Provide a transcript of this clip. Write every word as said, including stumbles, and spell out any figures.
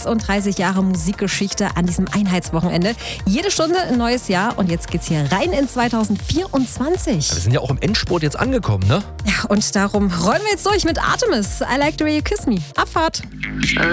sechsunddreißig Jahre Musikgeschichte an diesem Einheitswochenende. Jede Stunde ein neues Jahr und jetzt geht's hier rein in zweitausendvierundzwanzig. Wir sind ja auch im Endspurt jetzt angekommen, ne? Ja, und darum rollen wir jetzt durch mit Artemis. I Like the Way You Kiss Me. Abfahrt.